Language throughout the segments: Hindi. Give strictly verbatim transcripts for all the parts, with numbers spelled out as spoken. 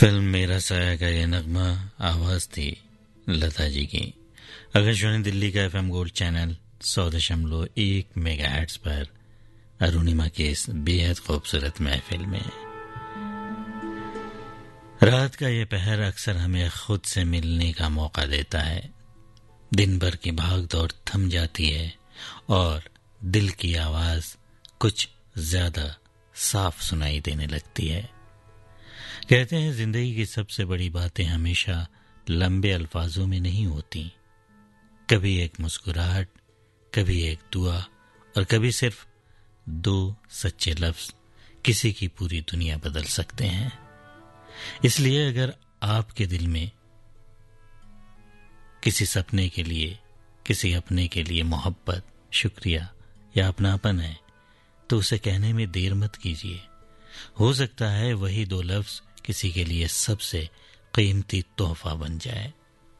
फिल्म मेरा साया का ये नगमा आवाज थी लता जी की। आकाशवाणी दिल्ली का एफएम गोल्ड चैनल सौ दशमलव एक मेगा हर्ट्ज पर अरुणिमा के इस बेहद खूबसूरत महफिल में रात का ये पहर अक्सर हमें खुद से मिलने का मौका देता है। दिन भर की भाग दौड़ थम जाती है और दिल की आवाज कुछ ज्यादा साफ सुनाई देने लगती है। कहते हैं जिंदगी की सबसे बड़ी बातें हमेशा लंबे अल्फाजों में नहीं होती। कभी एक मुस्कुराहट, कभी एक दुआ और कभी सिर्फ दो सच्चे लफ्ज किसी की पूरी दुनिया बदल सकते हैं। इसलिए अगर आपके दिल में किसी सपने के लिए, किसी अपने के लिए मोहब्बत, शुक्रिया या अपनापन है तो उसे कहने में देर मत कीजिए। हो सकता है वही दो लफ्ज किसी के लिए सबसे कीमती तोहफा बन जाए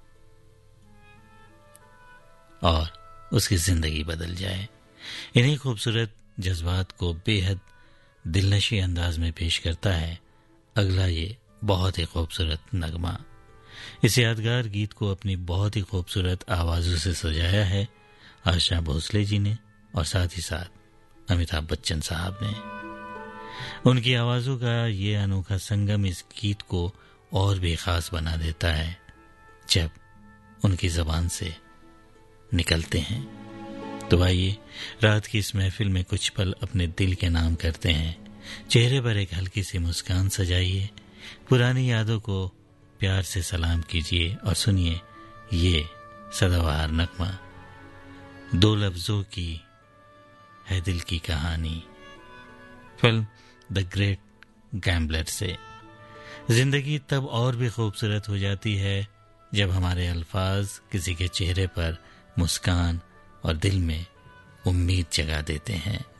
और उसकी जिंदगी बदल जाए। इन्हीं खूबसूरत जज्बात को बेहद दिलनशी अंदाज में पेश करता है अगला ये बहुत ही खूबसूरत नगमा। इस यादगार गीत को अपनी बहुत ही खूबसूरत आवाजों से सजाया है आशा भोसले जी ने और साथ ही साथ अमिताभ बच्चन साहब ने। उनकी आवाजों का ये अनोखा संगम इस गीत को और भी खास बना देता है जब उनकी जबान से निकलते हैं। तो आइए रात की इस महफिल में कुछ पल अपने दिल के नाम करते हैं। चेहरे पर एक हल्की सी मुस्कान सजाइए, पुरानी यादों को प्यार से सलाम कीजिए और सुनिए ये सदाबहार नगमा। दो लफ्जों की है दिल की कहानी। फिल्म द ग्रेट गैम्बलर से। जिंदगी तब और भी खूबसूरत हो जाती है जब हमारे अल्फाज किसी के चेहरे पर मुस्कान और दिल में उम्मीद जगा देते हैं।